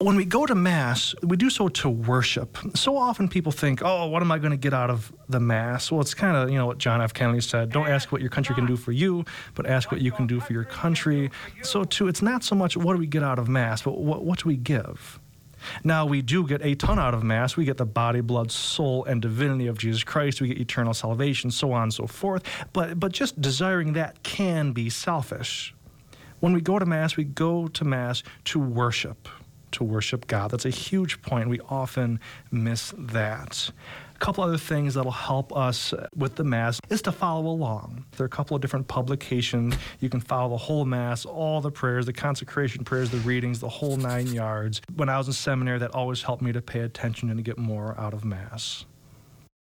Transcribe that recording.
When we go to Mass, we do so to worship. So often people think, oh, what am I going to get out of the Mass? Well, it's kind of, what John F. Kennedy said, don't ask what your country can do for you, but ask what you can do for your country. So too, it's not so much what do we get out of Mass, but what do we give? Now, we do get a ton out of Mass. We get the body, blood, soul, and divinity of Jesus Christ. We get eternal salvation, so on and so forth. But just desiring that can be selfish. When we go to Mass to worship. To worship God. That's a huge point. We often miss that. A couple other things that'll help us with the Mass is to follow along. There are a couple of different publications. You can follow the whole Mass, all the prayers, the consecration prayers, the readings, the whole 9 yards. When I was in seminary, that always helped me to pay attention and to get more out of Mass.